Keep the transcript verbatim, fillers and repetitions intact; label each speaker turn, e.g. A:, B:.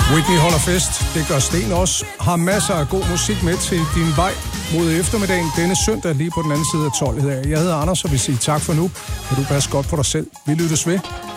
A: Whitney holder fest, det gør Sten også. Har masser af god musik med til din vej mod eftermiddagen denne søndag lige på den anden side af tolv. Jeg hedder Anders, og vi siger tak for nu. Kan du passe godt på dig selv. Vi lyttes ved.